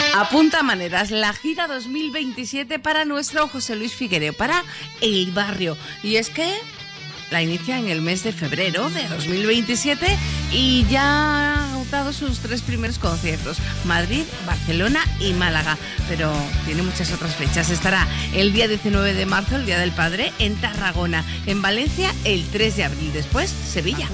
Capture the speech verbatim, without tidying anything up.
Apunta maneras, la gira dos mil veintisiete para nuestro José Luis Figuereo, para El Barrio. Y es que la inicia en el mes de febrero de dos mil veintisiete y ya ha agotado sus tres primeros conciertos: Madrid, Barcelona y Málaga. Pero tiene muchas otras fechas. Estará el día diecinueve de marzo, el Día del Padre, en Tarragona; en Valencia el tres de abril, después Sevilla.